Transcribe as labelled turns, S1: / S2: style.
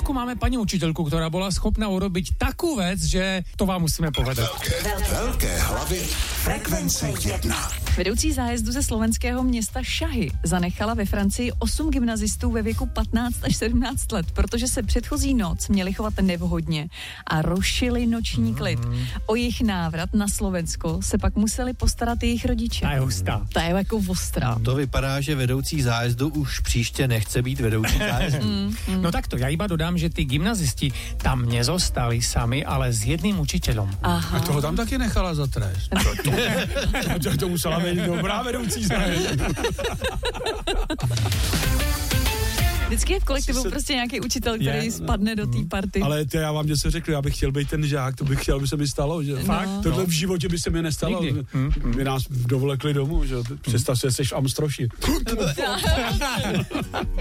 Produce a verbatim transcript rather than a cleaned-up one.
S1: Polsku máme paní učiteľku, ktorá bola schopná urobiť takú vec, že to vám musíme povedať.
S2: Velké, velké hlavy Frekvence jedna.
S3: Vedoucí zájezdu ze slovenského města Šahy zanechala ve Francii osm gymnazistů ve věku patnáct až sedmnáct let, protože se předchozí noc měli chovat nevhodně a rušili noční klid. O jejich návrat na Slovensko se pak museli postarat jejich rodiče.
S1: Ta je hustá.
S3: Ta je jako ostrá.
S4: To vypadá, že vedoucí zájezdu už příště nechce být vedoucí zájezdu.
S3: Mm, mm.
S1: No takto, ja iba dodám, že tí gymnazisti tam nezostali sami, ale s jedným učiteľom.
S3: Aha.
S5: A toho tam taky nechala za trest. To, to, to, to musela být dobrá vedoucí zájezdu.
S3: Vždycky je v kolektivu
S5: Se...
S3: prostě nějaký učitel, který
S1: Je.
S3: spadne do té party.
S5: Ale to já vám něco řekl, já bych chtěl být ten žák, to bych chtěl, aby se mi stalo, že?
S3: Fakt?
S5: Tohle v životě by se mi nestalo.
S1: Nikdy.
S5: By nás dovlekli domů, že? Představ si, že jsi v Amstroši.